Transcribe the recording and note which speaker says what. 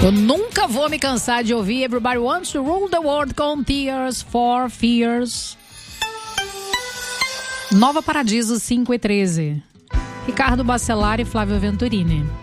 Speaker 1: Eu nunca vou me cansar de ouvir Everybody Wants to Rule the World com Tears for Fears. Nova Paradiso 5 e 13. Ricardo Bacelar e Flávio Venturini.